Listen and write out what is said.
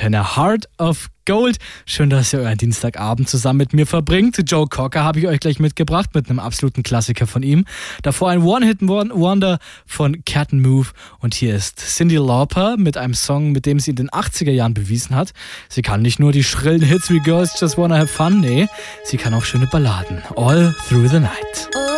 Antenne. Heart of Gold. Schön, dass ihr euren Dienstagabend zusammen mit mir verbringt. Joe Cocker habe ich euch gleich mitgebracht mit einem absoluten Klassiker von ihm. Davor ein One-Hit-Wonder von Cat & Move. Und hier ist Cyndi Lauper mit einem Song, mit dem sie in den 80er Jahren bewiesen hat. Sie kann nicht nur die schrillen Hits wie Girls Just Wanna Have Fun, nee, sie kann auch schöne Balladen. All Through the Night.